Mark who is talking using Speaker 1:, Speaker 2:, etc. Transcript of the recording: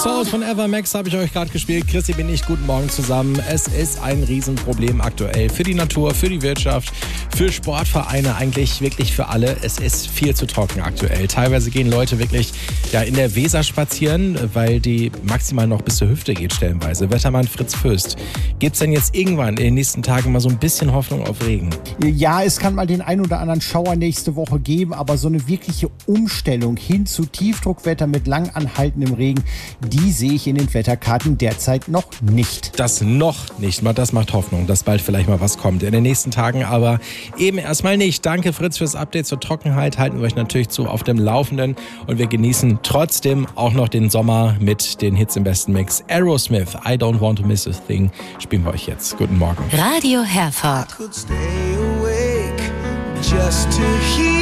Speaker 1: Soul von Evermax habe ich euch gerade gespielt. Chrissy bin ich, guten Morgen zusammen. Es ist ein Riesenproblem aktuell für die Natur, für die Wirtschaft, für Sportvereine, eigentlich wirklich für alle. Es ist viel zu trocken aktuell. Teilweise gehen Leute wirklich in der Weser spazieren, weil die maximal noch bis zur Hüfte geht stellenweise. Wettermann Fritz Fürst, gibt es denn jetzt irgendwann in den nächsten Tagen mal so ein bisschen Hoffnung auf Regen?
Speaker 2: Ja, es kann mal den ein oder anderen Schauer nächste Woche geben, aber so eine wirkliche Umstellung hin zu Tiefdruckwetter mit lang anhaltendem Regen, die sehe ich in den Wetterkarten derzeit noch nicht.
Speaker 1: Das noch nicht, das macht Hoffnung, dass bald vielleicht mal was kommt. In den nächsten Tagen aber eben erstmal nicht. Danke Fritz fürs Update zur Trockenheit, halten wir euch natürlich auf dem Laufenden und wir genießen trotzdem auch noch den Sommer mit den Hits im besten Mix. Aerosmith, I Don't Want to Miss a Thing, spielen wir euch jetzt. Guten Morgen.
Speaker 3: Radio Herford.
Speaker 4: Just to hear